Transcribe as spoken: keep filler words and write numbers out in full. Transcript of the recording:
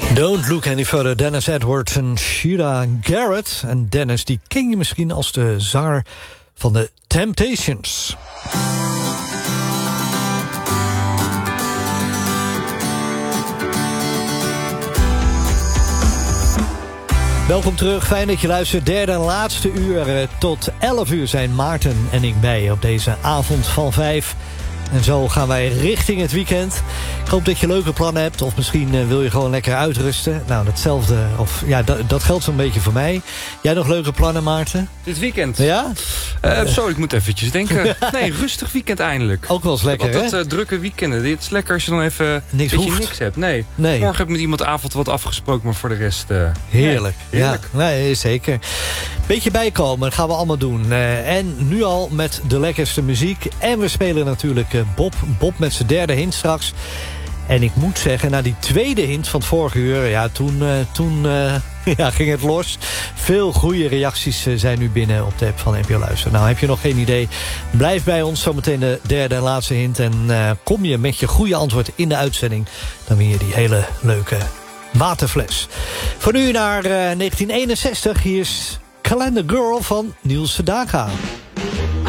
Don't look any further. Dennis Edwards en Sheila Garrett. En Dennis, die ken je misschien als de zanger van de Temptations. Welkom terug, fijn dat je luistert. Derde en laatste uur. Tot elf uur zijn Maarten en ik bij je op deze avond van vijf. En zo gaan wij richting het weekend. Ik hoop dat je leuke plannen hebt. Of misschien uh, wil je gewoon lekker uitrusten. Nou, datzelfde. Of, ja, dat, dat geldt zo'n beetje voor mij. Jij nog leuke plannen, Maarten? Dit weekend? Ja? Uh, zo, ik moet eventjes denken. Nee, rustig weekend eindelijk. Ook wel eens lekker, dat, hè? Dat uh, drukke weekenden. Dit is lekker als je dan even niks, dat je niks hebt. Nee. nee. Morgen heb ik met iemand avond wat afgesproken, maar voor de rest... Uh, heerlijk. Nee, heerlijk. Ja, nee, zeker. Beetje bijkomen, dat gaan we allemaal doen. Uh, en nu al met de lekkerste muziek. En we spelen natuurlijk uh, Bob. Bob met zijn derde hint straks. En ik moet zeggen, na die tweede hint van het vorige uur... ja, toen, uh, toen uh, ja, ging het los. Veel goede reacties uh, zijn nu binnen op de app van N P O Luister. Nou, heb je nog geen idee? Blijf bij ons, zometeen de derde en laatste hint. En uh, kom je met je goede antwoord in de uitzending... dan win je die hele leuke waterfles. Voor nu naar uh, negentien eenenzestig. Hier is Calendar Girl van Niels Sedaka.